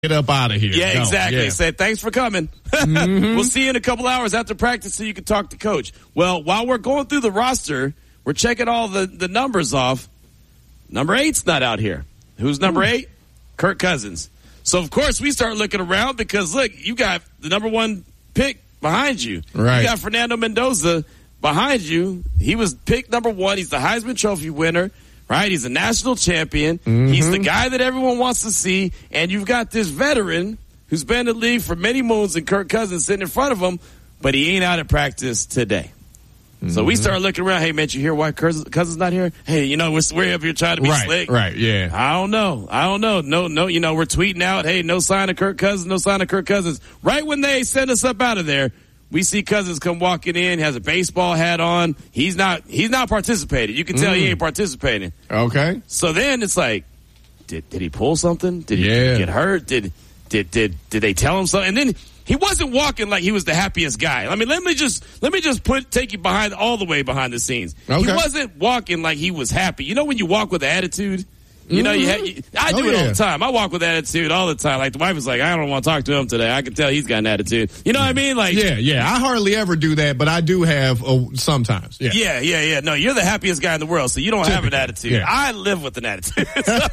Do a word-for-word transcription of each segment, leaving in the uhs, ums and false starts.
get up out of here. Yeah, no, exactly. Yeah. Said, thanks for coming. Mm-hmm. We'll see you in a couple hours after practice so you can talk to Coach. Well, while we're going through the roster, we're checking all the, the numbers off. Number eight's not out here. Who's number Ooh. eight? Kirk Cousins. So, of course, we start looking around because, look, you got the number one pick behind you. Right. You got Fernando Mendoza behind you. He was picked number one. He's the Heisman Trophy winner. Right, he's a national champion. Mm-hmm. He's the guy that everyone wants to see. And you've got this veteran who's been in the league for many moons and Kirk Cousins sitting in front of him, but he ain't out at practice today. Mm-hmm. So we start looking around. Hey, man, you hear why Cousins not here? Hey, you know, we're, we're up here trying to be right, slick. Right, yeah. I don't know. I don't know. No, no, you know, we're tweeting out, hey, no sign of Kirk Cousins, no sign of Kirk Cousins. Right when they send us up out of there, we see Cousins come walking in, has a baseball hat on. He's not he's not participating. You can tell mm. he ain't participating. Okay. So then it's like, did did he pull something? Did he yeah. get hurt? Did did did did they tell him something? And then he wasn't walking like he was the happiest guy. I mean, let me just let me just put take you behind all the way behind the scenes. Okay. He wasn't walking like he was happy. You know when you walk with attitude? You know, you, ha- you I do oh, it all yeah. the time. I walk with attitude all the time. Like, the wife is like, I don't want to talk to him today. I can tell he's got an attitude. You know what I mean? Like, yeah, yeah. I hardly ever do that, but I do have uh, sometimes. Yeah. yeah, yeah, yeah. No, you're the happiest guy in the world, so you don't Typical. have an attitude. Yeah. I live with an attitude.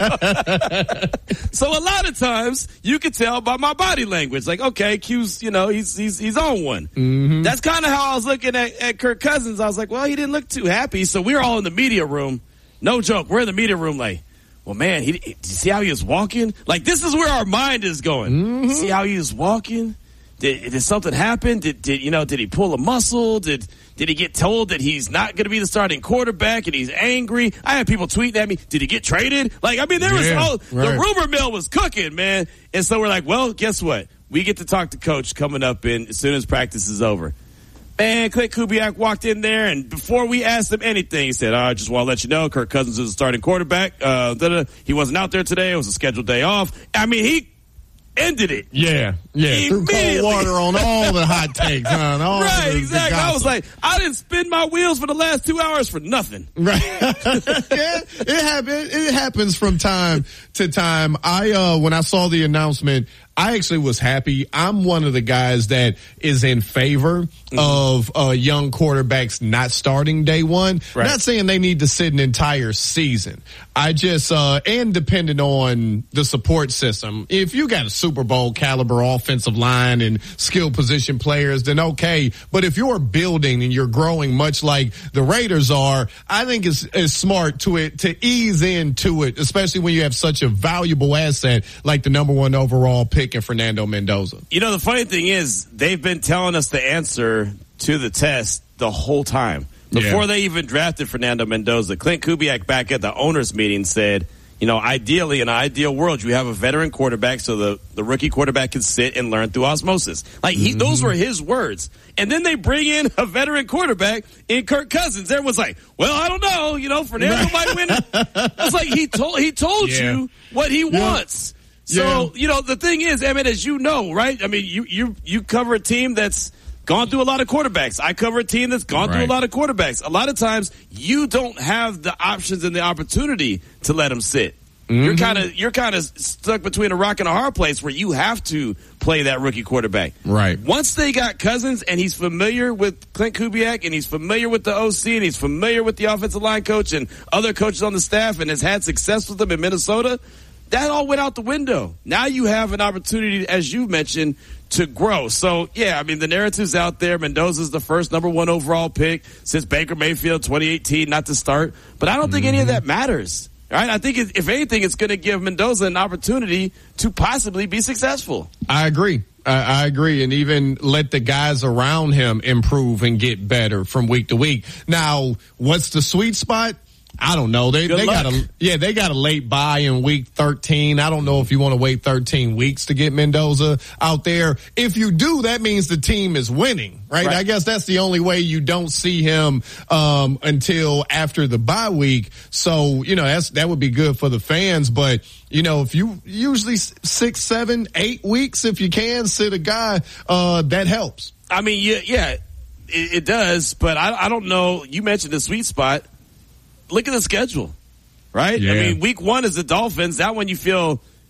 So a lot of times, you can tell by my body language. Like, okay, Q's, you know, he's he's he's on one. Mm-hmm. That's kind of how I was looking at, at Kirk Cousins. I was like, well, he didn't look too happy. So we were all in the media room. No joke. We're in the media room like, well, man, he, did you see how he was walking? Like, this is where our mind is going. Mm-hmm. See how he was walking? Did, did something happen? Did, did, you know, did he pull a muscle? Did, did he get told that he's not going to be the starting quarterback and he's angry? I had people tweeting at me, did he get traded? Like, I mean, there yeah, was, oh, right. the rumor mill was cooking, man. And so we're like, well, guess what? We get to talk to Coach coming up in as soon as practice is over. Man, Klint Kubiak walked in there, and before we asked him anything, he said, I just want to let you know, Kirk Cousins is the starting quarterback. Uh, he wasn't out there today. It was a scheduled day off. I mean, he ended it. Yeah, yeah. Threw cold water on all the hot takes. Huh? All right, the, exactly. The I was like, I didn't spin my wheels for the last two hours for nothing. Right. Yeah, it happens. It happens from time to time. I, uh, when I saw the announcement, I actually was happy. I'm one of the guys that is in favor mm-hmm. of uh, young quarterbacks not starting day one. Right. Not saying they need to sit an entire season. I just, uh, and depending on the support system, if you got a Super Bowl caliber offensive line and skill position players, then okay. But if you're building and you're growing much like the Raiders are, I think it's, it's smart to it, to ease into it, especially when you have such a valuable asset like the number one overall pick and Fernando Mendoza. You know, the funny thing is, they've been telling us the answer to the test the whole time. Before yeah. they even drafted Fernando Mendoza, Klint Kubiak back at the owners meeting said, you know, ideally, in an ideal world, you have a veteran quarterback so the, the rookie quarterback can sit and learn through osmosis. Like, he, mm-hmm. those were his words. And then they bring in a veteran quarterback in Kirk Cousins. Everyone's like, well, I don't know. You know, Fernando right. might win it. I was like, he told, he told yeah. you what he yeah. wants. So, yeah. you know, the thing is, Emmett, as you know, right? I mean, you, you, you cover a team that's gone through a lot of quarterbacks. I cover a team that's gone right. through a lot of quarterbacks. A lot of times you don't have the options and the opportunity to let them sit. Mm-hmm. You're kind of, you're kind of stuck between a rock and a hard place where you have to play that rookie quarterback. Right. Once they got Cousins and he's familiar with Klint Kubiak and he's familiar with the O C and he's familiar with the offensive line coach and other coaches on the staff and has had success with them in Minnesota, that all went out the window. Now you have an opportunity, as you mentioned, to grow. So, yeah, I mean, the narrative's out there. Mendoza's the first number one overall pick since Baker Mayfield twenty eighteen, not to start. But I don't mm-hmm. think any of that matters. Right? I think, if anything, it's going to give Mendoza an opportunity to possibly be successful. I agree. I, I agree. And even let the guys around him improve and get better from week to week. Now, what's the sweet spot? I don't know. They Good they luck. got a yeah they got a late bye in week thirteen. I don't know if you want to wait thirteen weeks to get Mendoza out there. If you do, that means the team is winning, right? right. I guess that's the only way you don't see him um until after the bye week. So you know that's that would be good for the fans. But you know if you usually six, seven, eight weeks if you can sit a guy, uh that helps. I mean, yeah, yeah, it, it does. But I I don't know. You mentioned the sweet spot. Look at the schedule, right? Yeah. I mean, week one is the Dolphins. That one you feel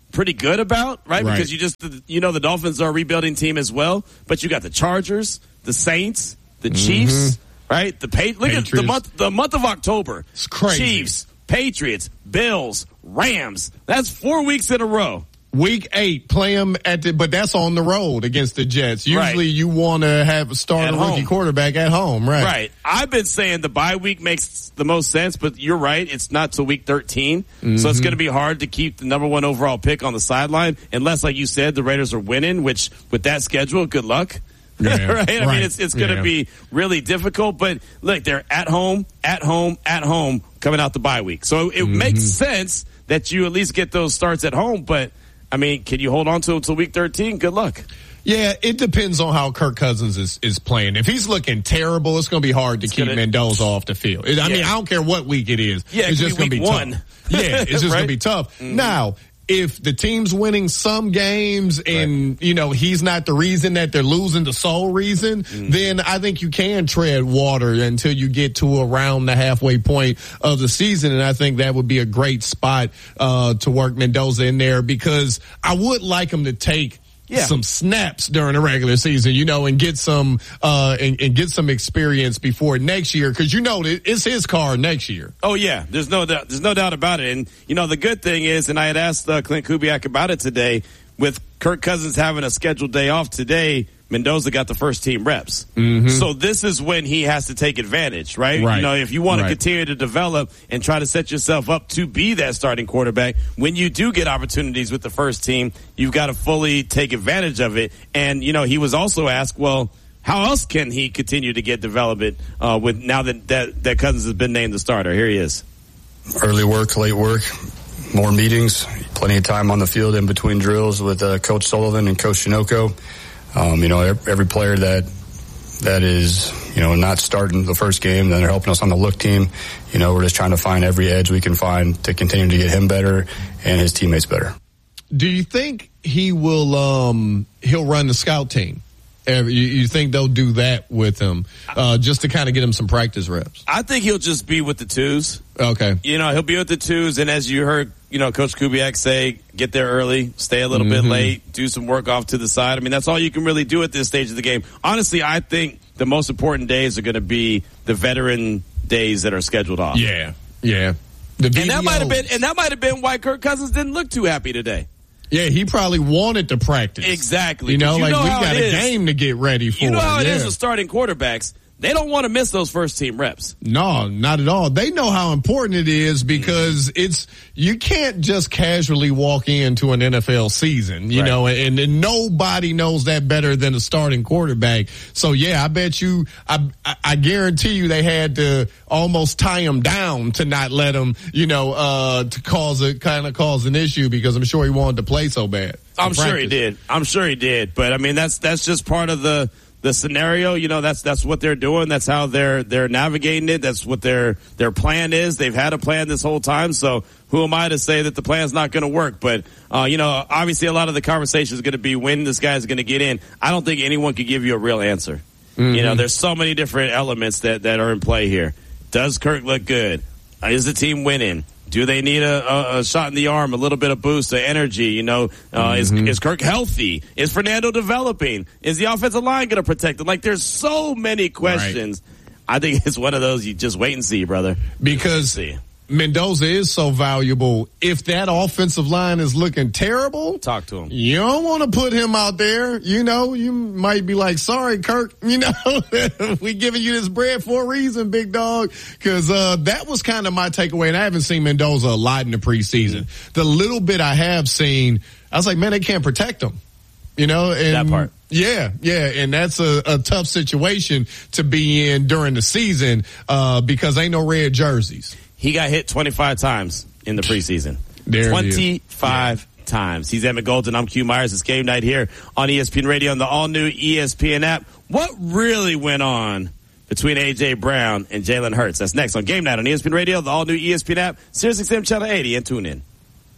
pretty good about, right? right? Because you just, you know, the Dolphins are a rebuilding team as well, but you got the Chargers, the Saints, the Chiefs, mm-hmm. right? The pa- Look Patriots. at the month, the month of October. It's crazy. Chiefs, Patriots, Bills, Rams. That's four weeks in a row. Week eight, play them at the, but that's on the road against the Jets. Usually right. you want to have start at a rookie home. quarterback at home, right? Right. I've been saying the bye week makes the most sense, but you're right. It's not till week thirteen. Mm-hmm. So it's going to be hard to keep the number one overall pick on the sideline unless, like you said, the Raiders are winning, which with that schedule, good luck. Yeah, right? I right. mean, it's, it's going to yeah. be really difficult, but look, they're at home, at home, at home coming out the bye week. So it mm-hmm. makes sense that you at least get those starts at home, but I mean, can you hold on to it until week thirteen? Good luck. Yeah, it depends on how Kirk Cousins is, is playing. If he's looking terrible, it's going to be hard to it's keep gonna, Mendoza off the field. I yeah. mean, I don't care what week it is. Yeah, it's it just going to be one. tough. Yeah, it's just right? going to be tough. Mm-hmm. Now, if the team's winning some games and, right. you know, he's not the reason that they're losing, the sole reason, mm-hmm. then I think you can tread water until you get to around the halfway point of the season. And I think that would be a great spot, uh, to work Mendoza in there because I would like him to take Yeah. some snaps during the regular season, you know, and get some, uh, and, and get some experience before next year. Cause you know, it's his car next year. Oh yeah. There's no doubt, there's no doubt about it. And, you know, the good thing is, and I had asked uh, Clint Kubiak about it today, with Kirk Cousins having a scheduled day off today, Mendoza got the first team reps. Mm-hmm. So this is when he has to take advantage, right? right. You know, if you want right. to continue to develop and try to set yourself up to be that starting quarterback, when you do get opportunities with the first team, you've got to fully take advantage of it. And, you know, he was also asked, well, how else can he continue to get development uh, with now that, that, that Cousins has been named the starter? Here he is. Early work, late work, more meetings, plenty of time on the field in between drills with uh, Coach Sullivan and Coach Shinoko. Um, you know, every player that that is, you know, not starting the first game, then they're helping us on the look team. You know, we're just trying to find every edge we can find to continue to get him better and his teammates better. Do you think he will, um, he'll run the scout team? You, you think they'll do that with him, uh, just to kind of get him some practice reps? I think he'll just be with the twos. Okay. You know, he'll be with the twos, and as you heard, you know, Coach Kubiak say, get there early, stay a little mm-hmm. bit late, do some work off to the side. I mean, that's all you can really do at this stage of the game. Honestly, I think the most important days are going to be the veteran days that are scheduled off. Yeah, yeah. The and that might have been, and that might have been why Kirk Cousins didn't look too happy today. Yeah, he probably wanted to practice. Exactly. You know, you like know we got a game to get ready for. You know how it yeah. is with starting quarterbacks. They don't want to miss those first team reps. No, not at all. They know how important it is because mm-hmm. it's, you can't just casually walk into an N F L season, you right. know, and, and nobody knows that better than a starting quarterback. So yeah, I bet you, I, I guarantee you they had to almost tie him down to not let him, you know, uh, to cause a kind of cause an issue because I'm sure he wanted to play so bad. I'm sure he did. I'm sure he did. But I mean, that's, that's just part of the, the scenario. You know, that's, that's what they're doing. That's how they're, they're navigating it. That's what their, their plan is. They've had a plan this whole time. So who am I to say that the plan's not going to work? But, uh, you know, obviously a lot of the conversation is going to be when this guy's going to get in. I don't think anyone could give you a real answer. Mm-hmm. You know, there's so many different elements that, that are in play here. Does Kirk look good? Is the team winning? Do they need a, a, a shot in the arm, a little bit of boost, of energy? You know, uh, mm-hmm. is, is Kirk healthy? Is Fernando developing? Is the offensive line going to protect him? Like, there's so many questions. Right. I think it's one of those you just wait and see, brother. Because see. Mendoza is so valuable. If that offensive line is looking terrible, talk to him. You don't want to put him out there. You know, you might be like, sorry, Kirk, you know, we giving you this bread for a reason, big dog. Cause, uh, that was kind of my takeaway. And I haven't seen Mendoza a lot in the preseason. Mm-hmm. The little bit I have seen, I was like, man, they can't protect him. You know, and that part. Yeah, yeah, and that's a, a tough situation to be in during the season, uh, because ain't no red jerseys. He got hit twenty-five times in the preseason. There twenty-five yeah. times. He's Emmett Golden. I'm Q Myers. It's game night here on E S P N Radio and the all-new E S P N app. What really went on between A J. Brown and Jalen Hurts? That's next on game night on E S P N Radio, the all-new E S P N app, Sirius X M Channel eighty, and tune in.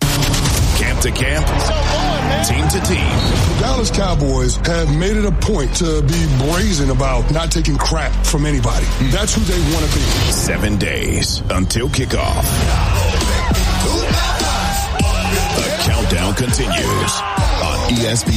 Camp to camp, team to team. The Dallas Cowboys have made it a point to be brazen about not taking crap from anybody. That's who they want to be. Seven days until kickoff. The Countdown continues on E S P